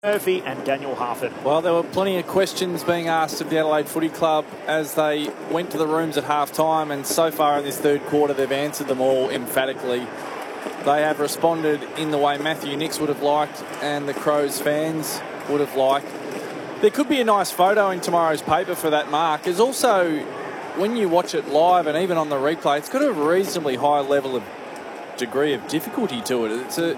Murphy and Daniel Harford. Well, there were plenty of questions being asked of the Adelaide Footy Club as they went to the rooms at half-time, and so far in this third quarter they've answered them all emphatically. They have responded in the way Matthew Nicks would have liked and the Crows fans would have liked. There could be a nice photo in tomorrow's paper for that mark. There's also, when you watch it live and even on the replay, it's got a reasonably high level of degree of difficulty to it.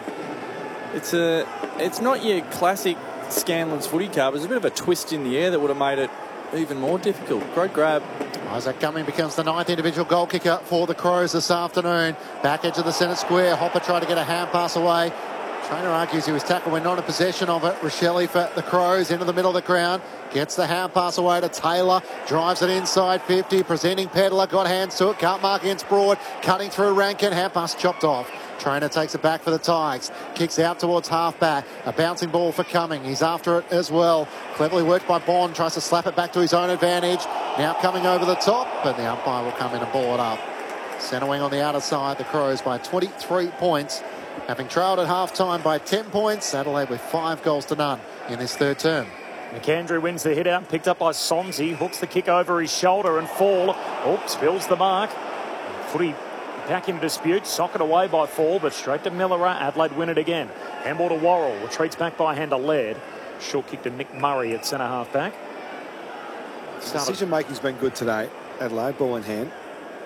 It's not your classic Scanlon's Footy Club. There's a bit of a twist in the air that would have made it even more difficult. Great grab. Isaac Cumming becomes the 9th individual goal kicker for the Crows this afternoon. Back edge of the centre square. Hopper tried to get a hand pass away. Trainer argues he was tackled when not in possession of it. Rochelle for the Crows into the middle of the ground. Gets the hand pass away to Taylor. Drives it inside 50. Presenting Pedler. Got hands to it. Can't mark against Broad. Cutting through Rankin. Hand pass chopped off. Trainer takes it back for the Tigers. Kicks out towards half-back. A bouncing ball for Cumming. He's after it as well. Cleverly worked by Bond. Tries to slap it back to his own advantage. Now coming over the top, but the umpire will come in and ball it up. Centre wing on the outer side. The Crows by 23 points. Having trailed at half-time by 10 points. Adelaide with 5 goals to none in this third term. McAndrew wins the hit out, picked up by Sonzi. Hooks the kick over his shoulder and Fall. Spills the mark. Footy back in dispute, socket away by Fall, but straight to Miller. Adelaide win it again. Handball to Worrell, retreats back by hand to Laird. Short kick to Nick Murray at centre half back. Decision making's been good today. Adelaide, ball in hand.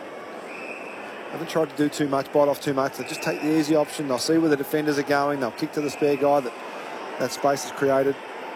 Haven't tried to do too much, bite off too much. They just take the easy option. They'll see where the defenders are going. They'll kick to the spare guy that space is created.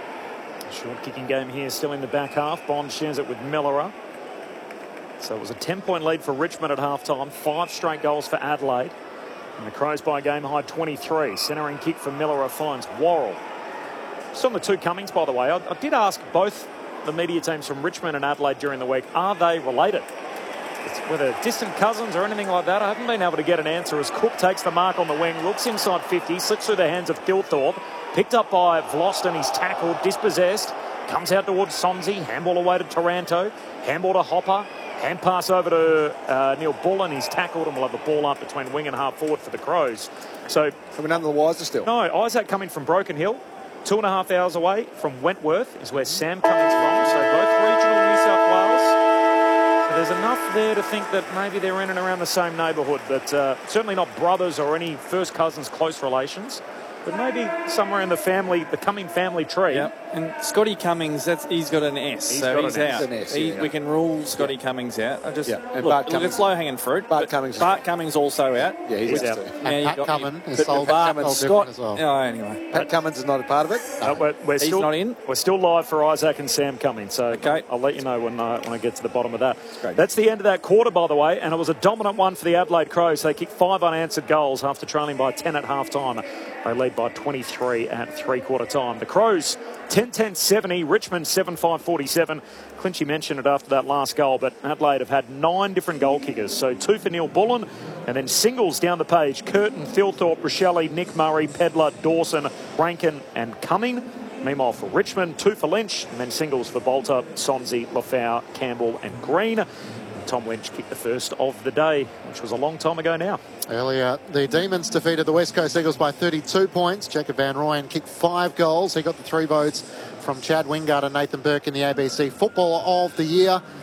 Short kicking game here, still in the back half. Bond shares it with Miller. So it was a 10-point lead for Richmond at half-time. 5 straight goals for Adelaide. And the Crows by a game high 23. Centering kick for Miller finds Worrell. Just on the two Cummings, by the way, I did ask both the media teams from Richmond and Adelaide during the week, are they related? Whether distant cousins or anything like that, I haven't been able to get an answer as Cook takes the mark on the wing, looks inside 50, slips through the hands of Thilthorpe, picked up by Vlosten, he's tackled, dispossessed, comes out towards Sonzi, handball away to Taranto, handball to Hopper, hand pass over to Neil Bullen, he's tackled, and we'll have a ball up between wing and half forward for the Crows. So, coming none of the wiser still. No, Isaac coming from Broken Hill, 2.5 hours away from Wentworth is where Sam Cummings from, so both regional New South Wales. There's enough there to think that maybe they're in and around the same neighbourhood, but certainly not brothers or any first cousins, close relations. But maybe somewhere in the Cumming family tree. Yep. And Scotty Cummings, he's got an S, he's out. An S, We can rule Scotty Cummings out. And Look, it's low-hanging fruit. Bart Cummings also out. Yeah, he's out. too. And Pat Cummins is sold Scott as well. Oh, anyway. Pat Cummins is not a part of it. He's not in. We're still live for Isaac and Sam Cummings, so okay. I'll let you know when I get to the bottom of that. Great. That's the end of that quarter, by the way, and it was a dominant one for the Adelaide Crows. They kicked 5 unanswered goals after trailing by 10 at half-time. They lead by 23 at three-quarter time. The Crows 10-10-70, Richmond 7-5-47. Clinchy mentioned it after that last goal, but Adelaide have had 9 different goal kickers. So 2 for Neil Bullen, and then singles down the page. Curtin, Thilthorpe, Rochelle, Nick Murray, Pedler, Dawson, Rankin and Cumming. Meanwhile for Richmond, 2 for Lynch, and then singles for Bolter, Sonzi, Lafau, Campbell and Green. Tom Lynch kicked the first of the day, which was a long time ago now. Earlier, the Demons defeated the West Coast Eagles by 32 points. Jacob Van Rooyen kicked 5 goals. He got the 3 votes from Chad Wingard and Nathan Burke in the ABC Footballer of the Year.